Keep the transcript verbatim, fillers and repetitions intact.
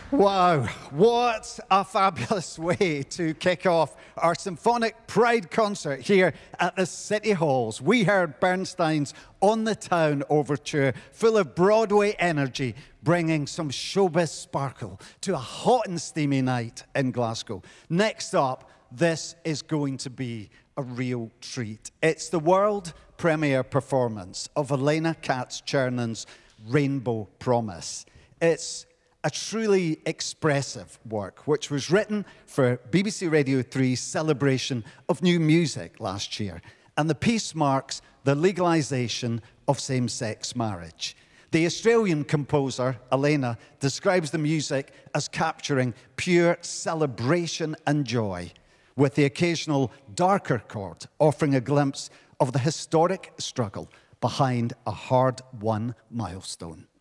Wow, what a fabulous way to kick off our Symphonic Pride concert here at the City Halls. We heard Bernstein's On the Town Overture, full of Broadway energy, bringing some showbiz sparkle to a hot and steamy night in Glasgow. Next up, this is going to be a real treat. It's the world premiere performance of Elena Katz-Chernon's Rainbow Promise. It's a truly expressive work, which was written for B B C Radio three's celebration of new music last year. And the piece marks the legalisation of same-sex marriage. The Australian composer, Elena, describes the music as capturing pure celebration and joy, with the occasional darker chord offering a glimpse of the historic struggle behind a hard-won milestone.